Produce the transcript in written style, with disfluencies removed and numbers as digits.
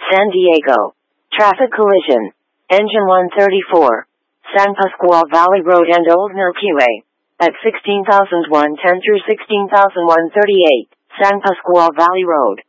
San Diego. Traffic collision. Engine 134. San Pasqual Valley Road and Old Milky Way. At 16,110 through 16,138, San Pasqual Valley Road.